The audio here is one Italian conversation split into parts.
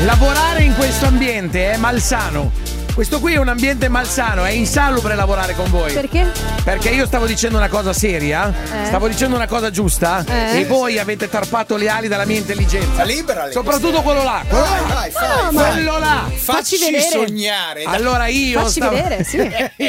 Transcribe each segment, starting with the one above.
lavorare in questo ambiente è malsano. Questo qui è un ambiente malsano, è insalubre lavorare con voi. Perché? Perché io stavo dicendo una cosa seria, stavo dicendo una cosa giusta e voi avete tarpato le ali dalla mia intelligenza. Liberale. Soprattutto quello là. Quello là. Facci vedere. sognare. Allora Facci vedere, sì.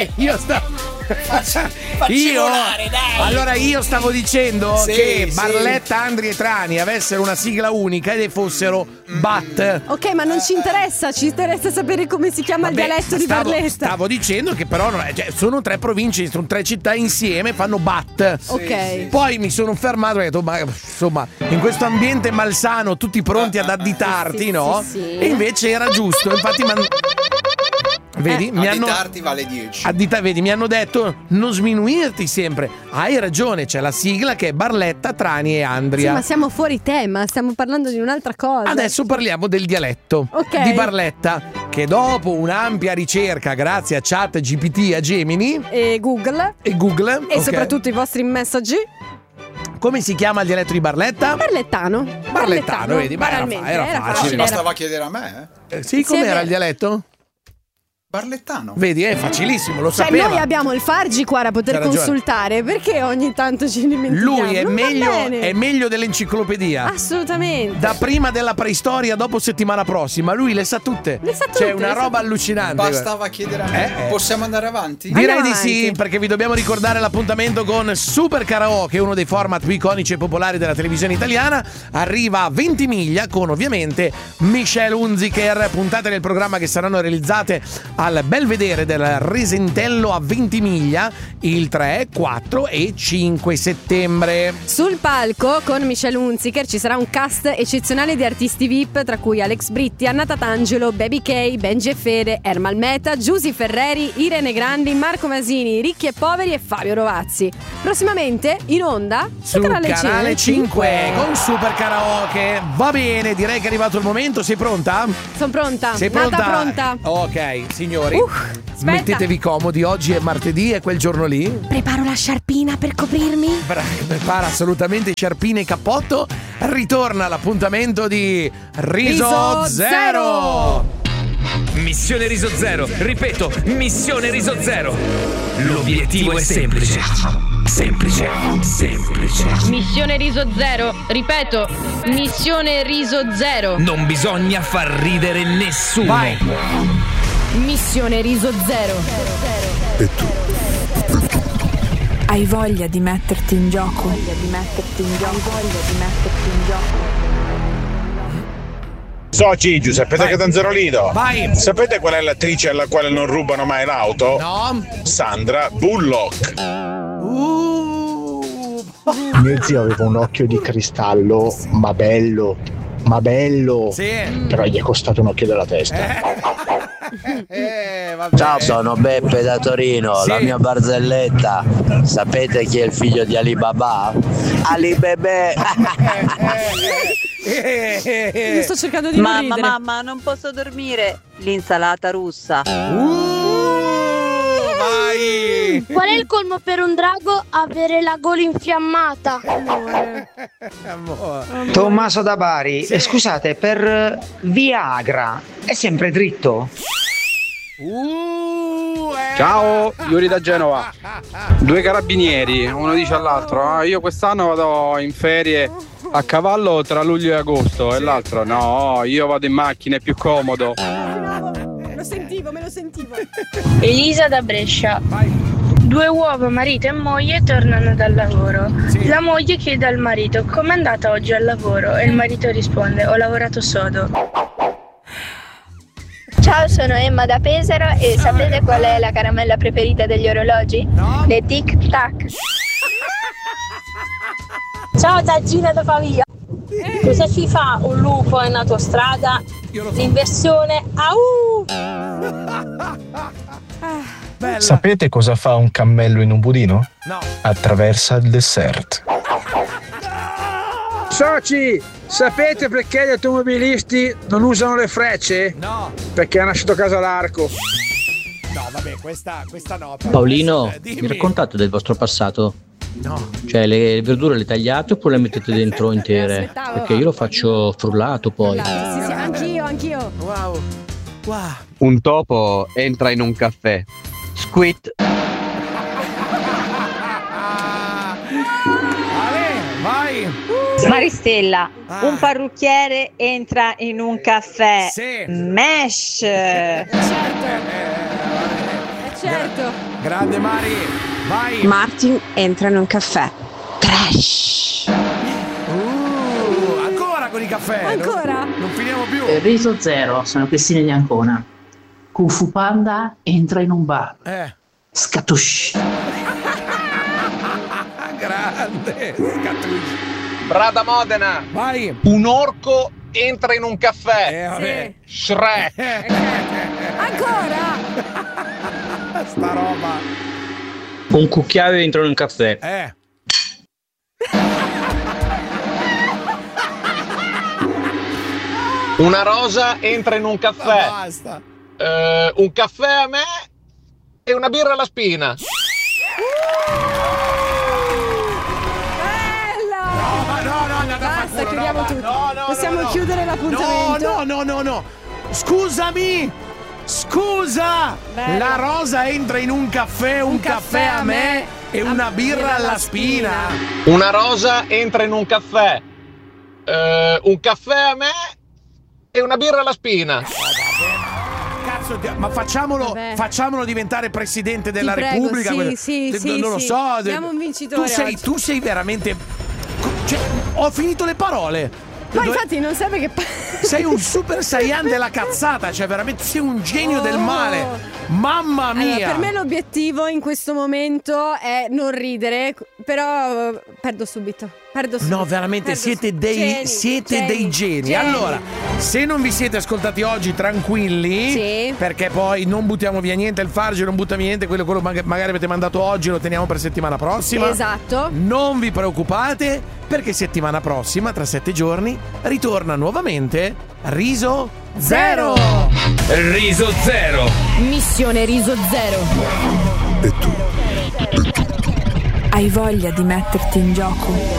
Allora io stavo dicendo Sì, che sì. Barletta, Andri e Trani avessero una sigla unica ed fossero BAT. Ok, ma non ci interessa sapere come si chiama il dialetto di Barletta. Stavo dicendo che però sono 3 province, sono 3 città insieme, fanno BAT. Ok. Poi mi sono fermato e ho detto, ma insomma, in questo ambiente malsano, tutti pronti ad additarti, sì, no? sì. E invece era giusto, infatti vedi, mi hanno Additarti vale 10. vedi, mi hanno detto non sminuirti sempre. Hai ragione, c'è la sigla che è Barletta, Trani e Andria. Sì, ma siamo fuori tema, stiamo parlando di un'altra cosa. Adesso parliamo del dialetto di Barletta, che dopo un'ampia ricerca grazie a ChatGPT, a Gemini E Google. e E soprattutto i vostri messaggi. come si chiama il dialetto di Barletta? Barlettano. Vedi, ma banalmente, era facile. Bastava chiedere a me, Sì, com'era il dialetto? Barlettano. Vedi, è facilissimo, lo Cioè sapeva. noi abbiamo il Fargi qua da poter C'ha ragione. consultare. Perché ogni tanto ci dimentichiamo? Lui è Non va bene. meglio dell'enciclopedia. Assolutamente. Da prima della preistoria, dopo settimana prossima, lui le sa tutte. Le sa C'è tutte, una le sa roba tutte. allucinante. Bastava chiedere a me. Possiamo andare avanti? Direi di avanti. sì, perché vi dobbiamo ricordare l'appuntamento con Super Karaoke, uno dei format più iconici e popolari della televisione italiana. Arriva a Ventimiglia con ovviamente Michelle Hunziker. Puntate del programma che saranno realizzate al Belvedere del Resentello a Ventimiglia il 3, 4 e 5 settembre. Sul palco con Michelle Hunziker ci sarà un cast eccezionale di artisti VIP, tra cui Alex Britti, Anna Tatangelo, Baby K, Benji e Fede, Ermal Meta, Giusy Ferreri, Irene Grandi, Marco Masini, Ricchi e Poveri e Fabio Rovazzi. Prossimamente in onda Sul canale 5 con Super Karaoke. Va bene, direi che è arrivato il momento. Sei pronta? Sono pronta. Sei Nata pronta? pronta. Ok, signori. Aspetta. Mettetevi comodi, oggi è martedì, è quel giorno lì. Preparo la sciarpina per coprirmi. Prepara assolutamente sciarpine e cappotto. Ritorna l'appuntamento di Riso Zero. Missione Riso Zero. Ripeto, Missione Riso Zero. L'obiettivo è semplice. Semplice. Missione Riso Zero. Ripeto, Missione Riso Zero. Non bisogna far ridere nessuno. Vai. Missione Riso Zero. E tu? Hai voglia di metterti in gioco? Soci, Giuseppe Vai. Catanzarolino. Vai. Sapete qual è l'attrice alla quale non rubano mai l'auto? No. Sandra Bullock. Mio zio aveva un occhio di cristallo, ma bello, Sì. però gli è costato un occhio della testa. Vabbè. Ciao, sono Beppe da Torino, Sì. la mia barzelletta. Sapete chi è il figlio di Alibaba? Alibebe! Io sto cercando di non ridere. Mamma, non posso dormire. L'insalata russa. Vai. Qual è il colmo per un drago? Avere la gola infiammata. Amore. Tommaso da Bari, scusate, per Viagra è sempre dritto? Ciao, Iuri da Genova. 2 carabinieri, uno dice all'altro: io quest'anno vado in ferie a cavallo tra luglio e agosto. E l'altro: no, io vado in macchina, è più comodo. Me lo sentivo. Elisa da Brescia. 2 uova, marito e moglie, tornano dal lavoro. La moglie chiede al marito: com'è andata oggi al lavoro? E il marito risponde: ho lavorato sodo. Ciao, sono Emma da Pesaro e sapete qual è la caramella preferita degli orologi? No. Le tic tac. Ciao da Gina da Pavia. Cosa ci fa un lupo in autostrada? L'inversione au! Bella. Sapete cosa fa un cammello in un budino? No. Attraversa il dessert. Soci, sapete perché gli automobilisti non usano le frecce? No. Perché hanno lasciato a casa l'arco. No, vabbè, questa no. però. Paolino, Dimmi. mi raccontate del vostro passato? No. Cioè le verdure le tagliate oppure le mettete dentro intere? Perché io lo faccio frullato poi. Sì, anch'io. Wow. Un topo entra in un caffè. Squid. Vai. Maristella, un parrucchiere entra in un caffè. Sì. Mesh. Certo. Grande Mari, vai. Martin entra in un caffè. Crash. Ancora con i caffè. Ancora? Non finiamo più. Riso Zero, sono Cristina di Ancona. Kung Fu Panda entra in un bar. Scatush. Grande. Scatush. Brada Modena. Vai. Un orco entra in un caffè. Vabbè. Shrek. Ancora. Sta roba. Un cucchiaio entra in un caffè. Una rosa entra in un caffè. Basta. Un caffè a me e una birra alla spina. Basta, chiudiamo tutto. Possiamo chiudere l'appuntamento. No. Scusami. Scusa. Bello. La rosa entra in un caffè, un caffè a me e una birra alla spina. Una rosa entra in un caffè. Un caffè a me e una birra alla spina. Cazzo, ma facciamolo diventare presidente della Ti prego, Repubblica. sì, non lo so. Siamo un vincitore. Tu sei veramente. Cioè, ho finito le parole. Ma infatti non sai perché. Sei un super saiyan della cazzata, cioè veramente sei un genio del male. Mamma mia. Allora, per me l'obiettivo in questo momento è non ridere, però perdo subito. No, veramente siete dei geni. Allora, se non vi siete ascoltati oggi, tranquilli, perché poi non buttiamo via niente, il Farge non butta via niente, quello magari avete mandato oggi lo teniamo per settimana prossima. Esatto. Non vi preoccupate, perché settimana prossima, tra 7 giorni, ritorna nuovamente Riso Zero. Riso Zero. Missione Riso Zero. E tu? Hai voglia di metterti in gioco?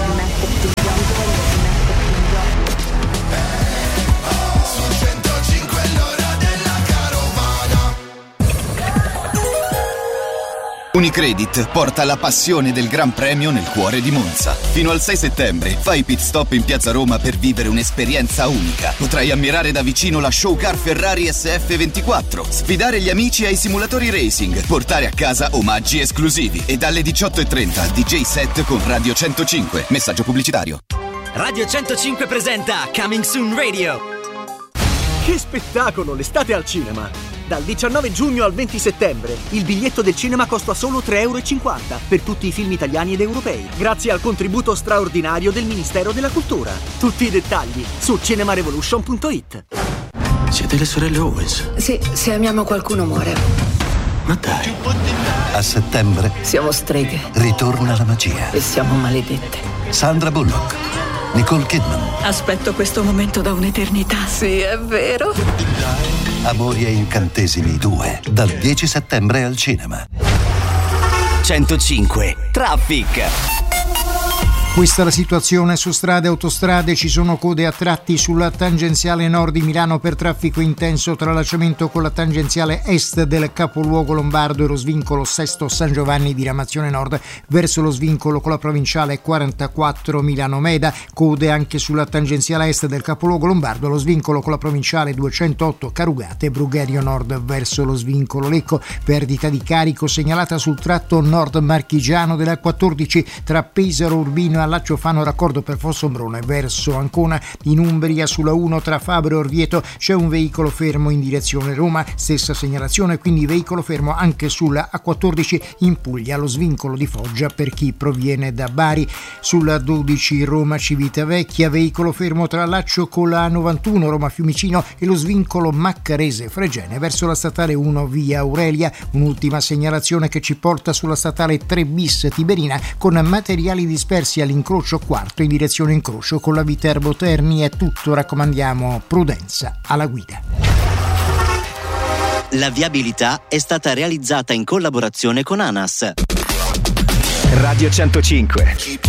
Unicredit porta la passione del Gran Premio nel cuore di Monza. Fino al 6 settembre fai pit stop in Piazza Roma per vivere un'esperienza unica. Potrai ammirare da vicino la show car Ferrari SF24, sfidare gli amici ai simulatori racing, portare a casa omaggi esclusivi e dalle 18:30 DJ set con Radio 105. Messaggio pubblicitario. Radio 105 presenta Coming Soon Radio. Che spettacolo, l'estate al cinema! Dal 19 giugno al 20 settembre il biglietto del cinema costa solo €3,50 per tutti i film italiani ed europei, grazie al contributo straordinario del Ministero della Cultura. Tutti i dettagli su cinemarevolution.it. Siete le sorelle Owens? Sì, se amiamo qualcuno muore. Ma dai. A settembre Siamo streghe. ritorna la magia. E siamo maledette. Sandra Bullock, Nicole Kidman, Aspetto questo momento da un'eternità. Sì, è vero. Amori e incantesimi 2, dal 10 settembre al cinema. 105 Traffic. Questa è la situazione su strade e autostrade, ci sono code a tratti sulla tangenziale nord di Milano per traffico intenso, tralciamento con la tangenziale est del capoluogo lombardo e lo svincolo Sesto San Giovanni diramazione nord verso lo svincolo con la provinciale 44 Milano Meda, code anche sulla tangenziale est del capoluogo lombardo, lo svincolo con la provinciale 208 Carugate Brugherio nord verso lo svincolo Lecco, perdita di carico segnalata sul tratto nord marchigiano della 14 tra Pesaro Urbino Laccio Fano raccordo per Fossombrone verso Ancona. In Umbria sulla 1 tra Fabro e Orvieto c'è un veicolo fermo in direzione Roma, stessa segnalazione, quindi veicolo fermo anche sulla A14 in Puglia, lo svincolo di Foggia per chi proviene da Bari. Sulla 12 Roma Civitavecchia veicolo fermo tra Laccio con la A91 Roma Fiumicino e lo svincolo Maccarese Fregene verso la statale 1 via Aurelia. Un'ultima segnalazione che ci porta sulla statale 3 bis Tiberina con materiali dispersi all'incrocio quarto in direzione incrocio con la Viterbo Terni. È tutto, raccomandiamo prudenza alla guida. La viabilità è stata realizzata in collaborazione con ANAS. Radio 105.